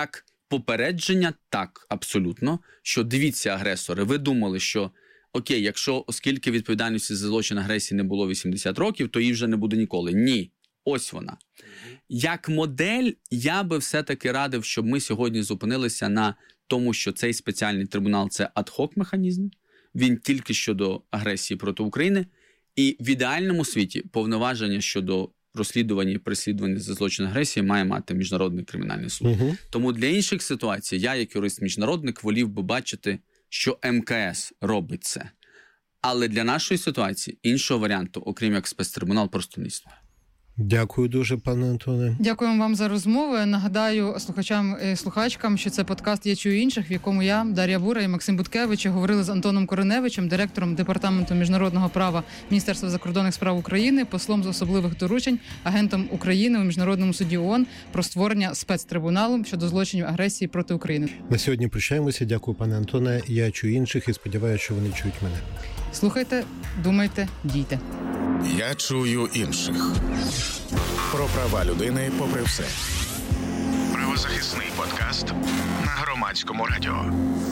попередження, так, абсолютно, що дивіться, агресори, ви думали, що окей, якщо, оскільки відповідальності за злочин агресії не було вісімдесят років, то її вже не буде ніколи. Ні. Ось вона. Як модель, я би все-таки радив, щоб ми сьогодні зупинилися на тому, що цей спеціальний трибунал – це ад-хок механізм, він тільки щодо агресії проти України, і в ідеальному світі повноваження щодо розслідування і переслідування за злочин агресії має мати Міжнародний кримінальний суд. Угу. Тому для інших ситуацій я, як юрист-міжнародник, волів би бачити, що ем ка ес робить це. Але для нашої ситуації іншого варіанту, окрім як спецтрибунал, просто не існує. Дякую дуже, пане Антоне. Дякуємо вам за розмову. Нагадаю слухачам і слухачкам, що це подкаст «Я чую інших», в якому я, Дар'я Бура і Максим Буткевич говорили з Антоном Кореневичем, директором Департаменту міжнародного права Міністерства закордонних справ України, послом з особливих доручень, агентом України у Міжнародному суді ООН про створення спецтрибуналу щодо злочинів агресії проти України. На сьогодні прощаємося. Дякую, пане Антоне. Я чую інших і сподіваюся, що вони чують мене. Слухайте, думайте, дійте. Я чую інших. Про права людини попри все. Правозахисний подкаст на Громадському радіо.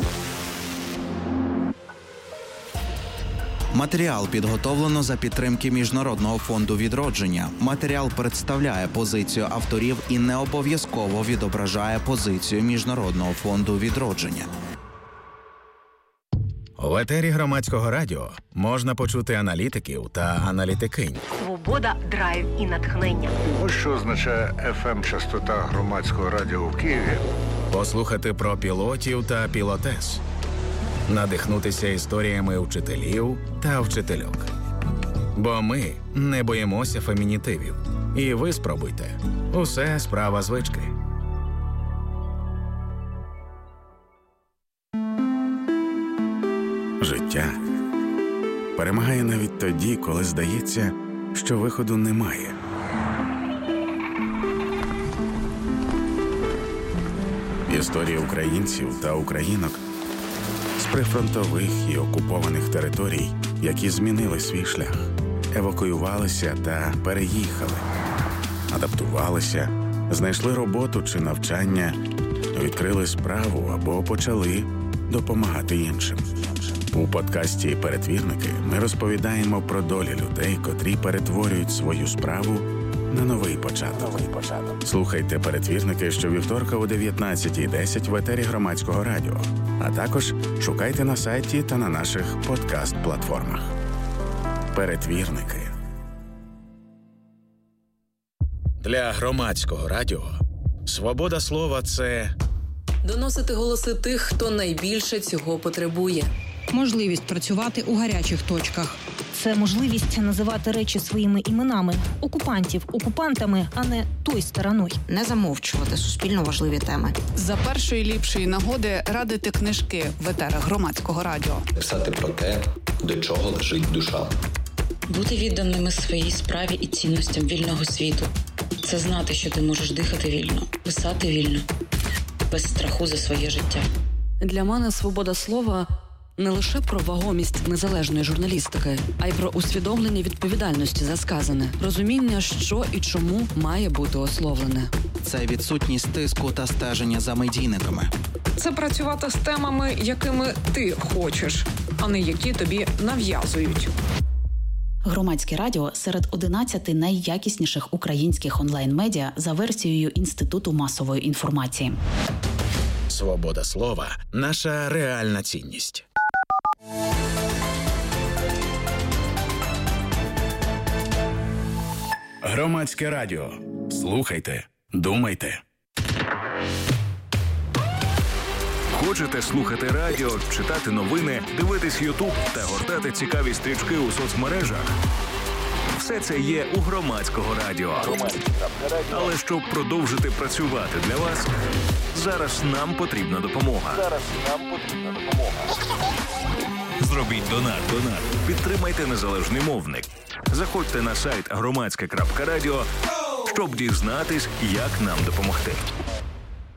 Матеріал підготовлено за підтримки Міжнародного фонду відродження. Матеріал представляє позицію авторів і не обов'язково відображає позицію Міжнародного фонду відродження. В етері Громадського радіо можна почути аналітиків та аналітикинь. Свобода, драйв і натхнення. Ось що означає еф ем-частота Громадського радіо в Києві. Послухати про пілотів та пілотес. Надихнутися історіями вчителів та вчительок. Бо ми не боїмося фемінітивів. І ви спробуйте. Усе справа звички. Життя перемагає навіть тоді, коли здається, що виходу немає. Історії українців та українок з прифронтових і окупованих територій, які змінили свій шлях, евакуювалися та переїхали, адаптувалися, знайшли роботу чи навчання, відкрили справу або почали допомагати іншим. У подкасті «Перетвірники» ми розповідаємо про долі людей, котрі перетворюють свою справу на новий початок. Новий початок. Слухайте «Перетвірники» щовівторка о дев'ятнадцятій десять в етері Громадського радіо, а також шукайте на сайті та на наших подкаст-платформах. «Перетвірники». Для Громадського радіо свобода слова – це доносити голоси тих, хто найбільше цього потребує. Можливість працювати у гарячих точках. Це можливість називати речі своїми іменами. Окупантів окупантами, а не той стороною. Не замовчувати суспільно важливі теми. За першої ліпшої нагоди радити книжки в етерах Громадського радіо. Писати про те, до чого лежить душа. Бути відданими своїй справі і цінностям вільного світу. Це знати, що ти можеш дихати вільно, писати вільно, без страху за своє життя. Для мене свобода слова – не лише про вагомість незалежної журналістики, а й про усвідомлення відповідальності за сказане, розуміння, що і чому має бути ословлене. Це відсутність тиску та стеження за медійниками. Це працювати з темами, якими ти хочеш, а не які тобі нав'язують. Громадське радіо серед одинадцяти найякісніших українських онлайн-медіа за версією Інституту масової інформації. Свобода слова – наша реальна цінність. Громадське радіо. Слухайте, думайте. Хочете слухати радіо, читати новини, дивитись Ютуб та гортати цікаві стрічки у соцмережах? Все це є у Громадського радіо. Але щоб продовжити працювати для вас, зараз нам потрібна допомога. Зараз нам потрібна допомога. Зробіть донат. Донат. Підтримайте незалежний мовник. Заходьте на сайт громадське крапка радіо, щоб дізнатись, як нам допомогти.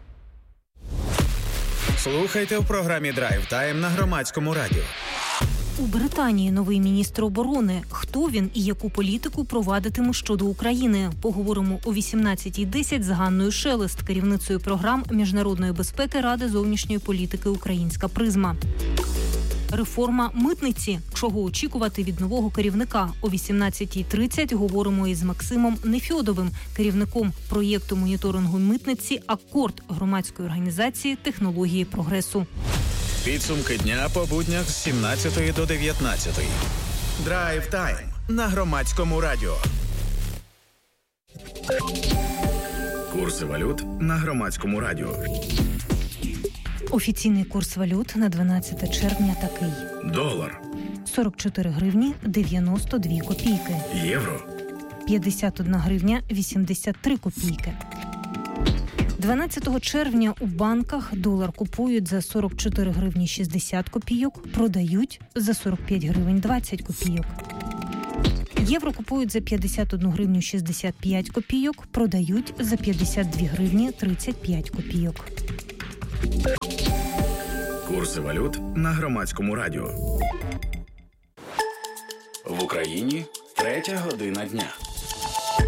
Слухайте в програмі «Драйв Тайм» на Громадському радіо. У Британії новий міністр оборони. Хто він і яку політику провадитиме щодо України? Поговоримо о вісімнадцятій десять з Ганною Шелест, керівницею програм міжнародної безпеки Ради зовнішньої політики «Українська призма». Реформа митниці. Чого очікувати від нового керівника? О вісімнадцятій тридцять говоримо із Максимом Нефьодовим, керівником проєкту моніторингу митниці «Аккорд» громадської організації «Технології прогресу». Підсумки дня по буднях з сімнадцятої до дев'ятнадцятої. Драйв тайм на Громадському радіо. Курси валют на Громадському радіо. Офіційний курс валют на дванадцяте червня такий. Долар сорок чотири гривні дев'яносто дві копійки. Євро п'ятдесят одна гривня вісімдесят три копійки. дванадцятого червня у банках долар купують за сорок чотири гривні шістдесят копійок, продають за сорок п'ять гривень двадцять копійок. Євро купують за п'ятдесят одну гривню шістдесят п'ять копійок, продають за п'ятдесят дві гривні тридцять п'ять копійок. Курси валют на Громадському радіо. В Україні третя година дня.